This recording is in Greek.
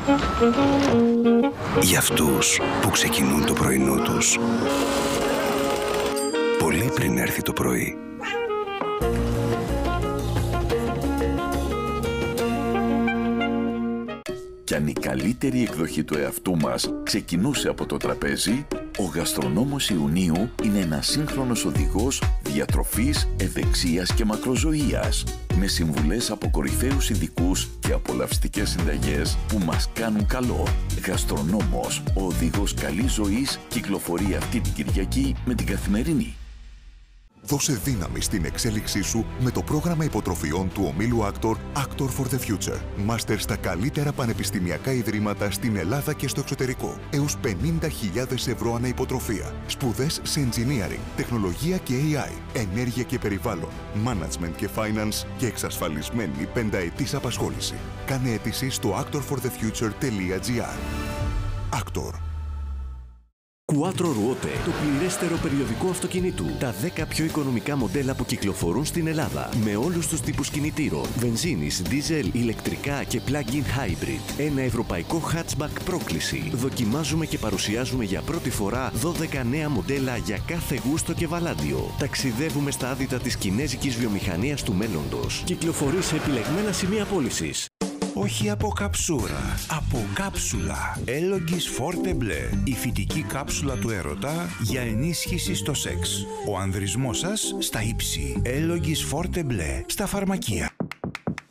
Για αυτούς που ξεκινούν το πρωινό τους πολύ πριν έρθει το πρωί. Κι αν η καλύτερη εκδοχή του εαυτού μας ξεκινούσε από το τραπέζι, ο Γαστρονόμος Ιουνίου είναι ένας σύγχρονος οδηγός διατροφής, ευεξίας και μακροζωίας, με συμβουλές από κορυφαίους ειδικούς και απολαυστικές συνταγές που μας κάνουν καλό. Γαστρονόμος, ο οδηγός καλής ζωής, κυκλοφορεί αυτή την Κυριακή με την Καθημερινή. Δώσε δύναμη στην εξέλιξή σου με το πρόγραμμα υποτροφιών του ομίλου Actor for the Future. Μάστερ στα καλύτερα πανεπιστημιακά ιδρύματα στην Ελλάδα και στο εξωτερικό. Έως 50.000 ευρώ ανά υποτροφία. Σπουδές σε engineering, τεχνολογία και AI, ενέργεια και περιβάλλον, management και finance και εξασφαλισμένη πενταετής απασχόληση. Κάνε αίτηση στο actorforthefuture.gr. Actor. Quattro Ruote, το πληρέστερο περιοδικό αυτοκινήτου. Τα 10 πιο οικονομικά μοντέλα που κυκλοφορούν στην Ελλάδα. Με όλους τους τύπους κινητήρων. Βενζίνης, δίζελ, ηλεκτρικά και plug-in hybrid. Ένα ευρωπαϊκό hatchback πρόκληση. Δοκιμάζουμε και παρουσιάζουμε για πρώτη φορά 12 νέα μοντέλα για κάθε γούστο και βαλάντιο. Ταξιδεύουμε στα άδυτα της κινέζικης βιομηχανίας του μέλλοντος. Κυκλοφορεί σε επιλεγμένα σημεία πώλησης. Όχι από καψούρα, από κάψουλα. Έλογγις Forte Bleu, η φυτική κάψουλα του έρωτα για ενίσχυση στο σεξ. Ο ανδρισμός σας στα ύψη. Έλογγις Forte Bleu, στα φαρμακεία.